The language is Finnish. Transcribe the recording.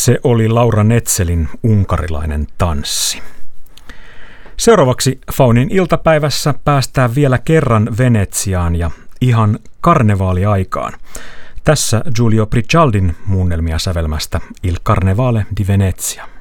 Se oli Laura Netzelin unkarilainen tanssi. Seuraavaksi Faunin iltapäivässä päästään vielä kerran Venetsiaan ja ihan karnevaaliaikaan. Tässä Giulio Priccialdin muunnelmia sävelmästä Il Carnevale di Venezia.